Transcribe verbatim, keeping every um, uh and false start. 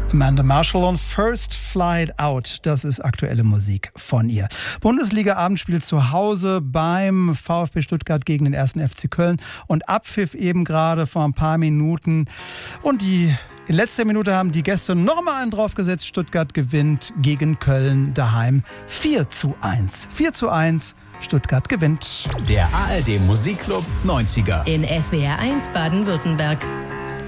Amanda Marshall und First Flight Out, das ist aktuelle Musik von ihr. Bundesliga-Abendspiel zu Hause beim VfB Stuttgart gegen den ersten F C Köln und Abpfiff eben gerade vor ein paar Minuten. Und die in letzter Minute haben die Gäste nochmal einen draufgesetzt. Stuttgart gewinnt gegen Köln daheim vier zu eins. vier zu eins, Stuttgart gewinnt. Der A R D Musikclub neunziger. In S W R eins Baden-Württemberg.